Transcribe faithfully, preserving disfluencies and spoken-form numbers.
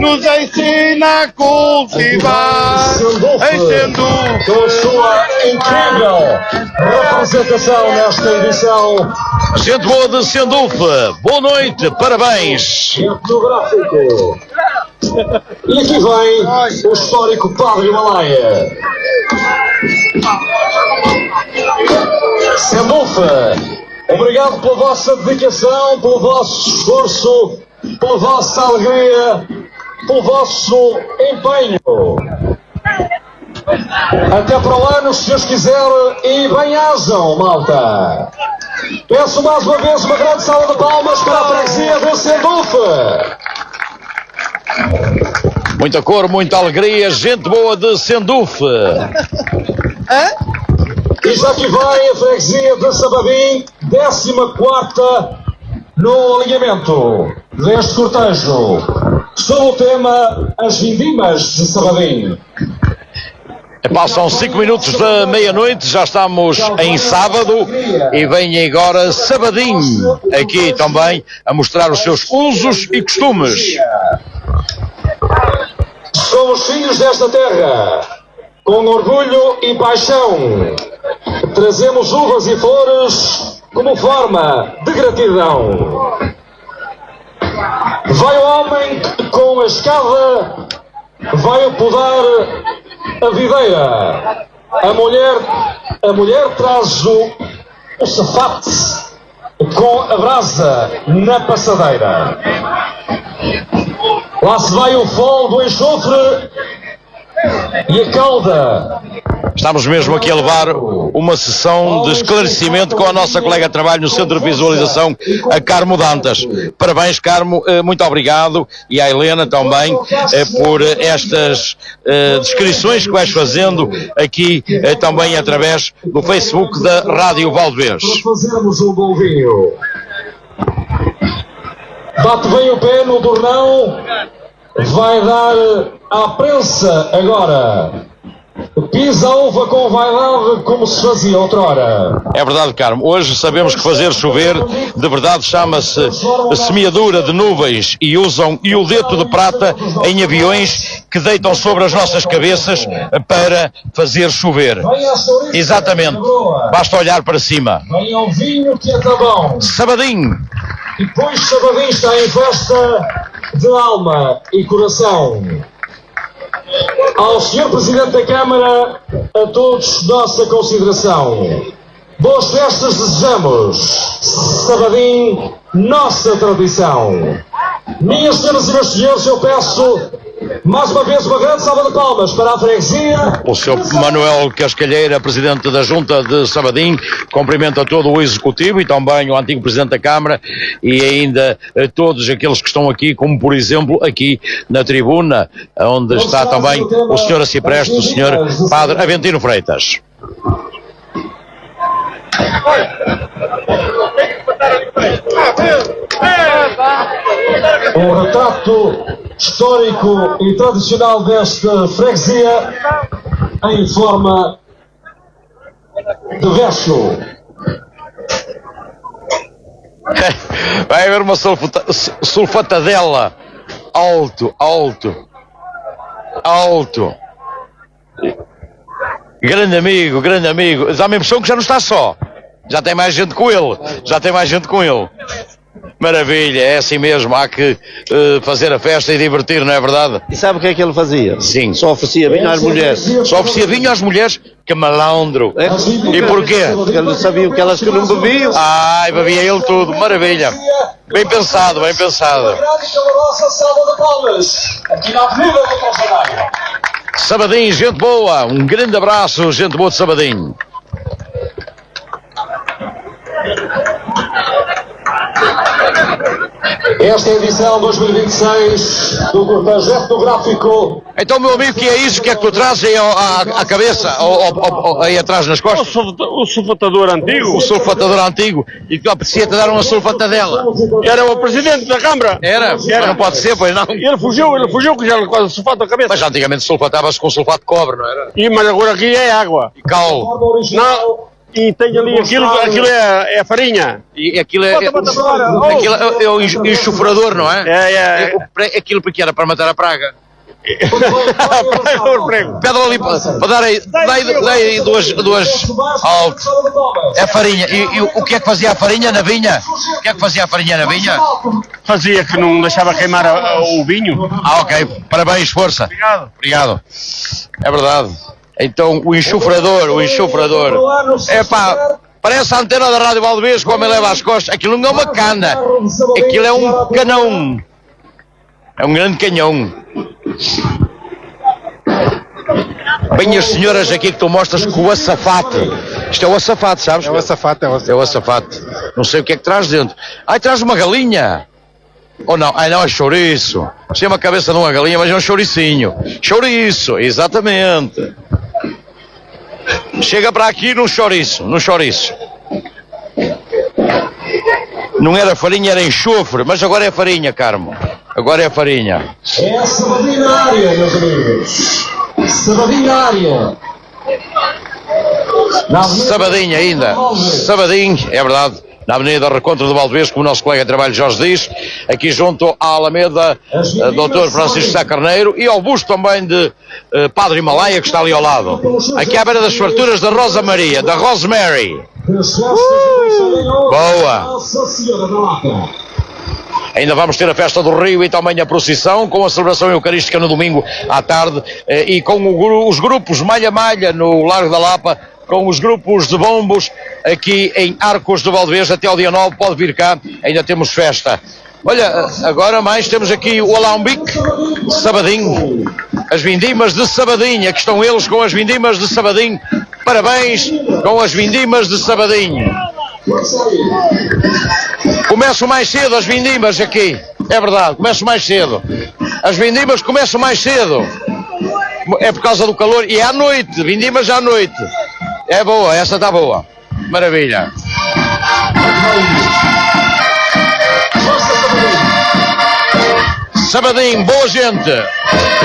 nos ensina a cultivar em Sendufe. Com a sua incrível representação nesta edição. Gente boa de Sendufe, boa noite, parabéns. Etnográfico. E aqui vem o histórico Padre Himalaia. Sendufe, obrigado pela vossa dedicação, pelo vosso esforço, pela vossa alegria, pelo vosso empenho. Até para o ano, se Deus quiser, e bem-ajam, malta. Peço mais uma vez uma grande salva de palmas para a freguesia de Sendufe. Muita cor, muita alegria, gente boa de Sendufe. E já que vai a freguesia de Sabadim, décima quarta no alinhamento deste cortejo, sobre o tema As Vindimas de Sabadim. Passam cinco minutos da meia-noite, já estamos em sábado e vem agora Sabadim, aqui também a mostrar os seus usos e costumes. Somos filhos desta terra, com orgulho e paixão. Trazemos uvas e flores como forma de gratidão. Vai o homem com a escada, vai o podar a videira. A mulher, a mulher traz o, o safate com a brasa na passadeira. Lá se vai o fogo do enxofre e a cauda. Estamos mesmo aqui a levar uma sessão de esclarecimento com a nossa colega de trabalho no Centro de Visualização, a Carmo Dantas. Parabéns, Carmo, muito obrigado, e à Helena também, por estas descrições que vais fazendo aqui também através do Facebook da Rádio Valdevez. Para fazermos um bom vinho. Bate bem o pé no tornão, vai dar à prensa agora. Pisa a uva com vaidade como se fazia outrora. É verdade, Carmo. Hoje sabemos que fazer chover, de verdade, chama-se semeadura de nuvens, e usam iodeto de prata em aviões que deitam sobre as nossas cabeças para fazer chover. Exatamente. Basta olhar para cima. Vem ao vinho que é bom. Sabadim. E pois Sabadim está em festa de alma e coração. Ao senhor Presidente da Câmara, a todos nossa consideração. Boas festas desejamos. Sabadim, nossa tradição. Minhas senhoras e meus senhores, eu peço mais uma vez uma grande salva de palmas para a freguesia. O senhor Manuel Cascalheira, Presidente da Junta de Sabadim, cumprimenta todo o Executivo e também o antigo Presidente da Câmara e ainda todos aqueles que estão aqui, como por exemplo aqui na tribuna, onde está também o senhor Acipreste, o senhor Padre Aventino Freitas. O retrato histórico e tradicional desta freguesia em forma de verso. Vai haver uma sulfata, sulfatadela. Alto, alto, alto. Grande amigo, grande amigo. Dá-me a impressão que já não está só. Já tem mais gente com ele. Já tem mais gente com ele. Maravilha, é assim mesmo. Há que uh, fazer a festa e divertir, não é verdade? E sabe o que é que ele fazia? Sim. Só oferecia vinho às mulheres. Só oferecia vinho às mulheres? Que malandro. É? E porquê? Porque ele sabia que elas que não bebiam. Ai, bebia ele tudo. Maravilha. Bem pensado, bem pensado. Sabadim, gente boa. Um grande abraço, gente boa de Sabadim. Esta é a edição dois mil e vinte e seis do cortejo etnográfico. Então, meu amigo, que é isso? Que é que tu trazes aí à, à cabeça, ou, ou, ou, aí atrás nas costas? O sulfatador antigo. O sulfatador antigo. E que aprecia-te dar uma sulfatadela. Era o presidente da Câmara. Era? Era. Mas não pode ser, pois não? Ele fugiu, ele fugiu que já quase sulfato a cabeça. Mas antigamente sulfatava-se com sulfato de cobre, não era? E, mas agora aqui é água. E cal. Não. E tem ali aquilo, aquilo é, é farinha. E aquilo é. Bota, bota fora. Oh. Aquilo é, é o enxofrador, não é? É, é. é. Aquilo porque era para matar a praga. Praga o prego. Pede ali para, para dar aí, dá aí, dá aí duas, duas alto. É farinha. E, e o que é que fazia a farinha na vinha? O que é que fazia a farinha na vinha? Fazia que não deixava queimar a, a, o vinho. Ah, ok. Parabéns, força. Obrigado. Obrigado. É verdade. Então, o enxofrador, o enxofrador. É pá, parece a antena da Rádio Valdevez, como ele leva às costas. Aquilo não é uma cana. Aquilo é um canão. É um grande canhão. Bem, as senhoras aqui que tu mostras com o açafate. Isto é o açafate, sabes? É o açafate, é o açafate. É o açafate. Não sei o que é que traz dentro. Ai, traz uma galinha. Ou não? Ai, não, é chouriço. Chama a cabeça de uma galinha, mas é um chouricinho. Chouriço, exatamente. Chega para aqui num chouriço, num chouriço. Não era farinha, era enxofre, mas agora é farinha, Carmo. Agora é farinha. É a sabadinária, meus amigos. Sabadinária. Sabadinho ainda. Sabadinho, é verdade. Na Avenida Recontro do Valdevez, como o nosso colega de trabalho Jorge diz, aqui junto à Alameda, uh, doutor Francisco Sá Carneiro, e ao busto também de uh, Padre Himalaia, que está ali ao lado. Aqui à beira das farturas da Rosa Maria, da Rosemary. Uh, boa! Ainda vamos ter a festa do Rio e também a procissão, com a celebração eucarística no domingo à tarde, eh, e com o, os grupos malha-malha no Largo da Lapa, com os grupos de bombos aqui em Arcos do Valdevez até ao dia nove, pode vir cá, ainda temos festa. Olha, agora mais temos aqui o Alambique, Sabadinho, as vindimas de Sabadinho, aqui estão eles com as vindimas de Sabadinho, parabéns com as vindimas de Sabadinho. Começam mais cedo as vindimas aqui, é verdade, começam mais cedo. As vindimas começam mais cedo, é por causa do calor, e é à noite, vindimas à noite. É boa, essa está boa. Maravilha. Sabadinho, boa gente.